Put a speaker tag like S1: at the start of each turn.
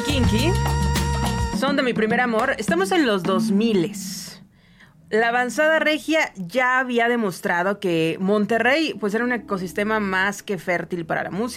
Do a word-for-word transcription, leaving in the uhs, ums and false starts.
S1: Kinky, son de mi primer amor. Estamos en los dos miles. La avanzada regia ya había demostrado que Monterrey pues era un ecosistema más que fértil para la música.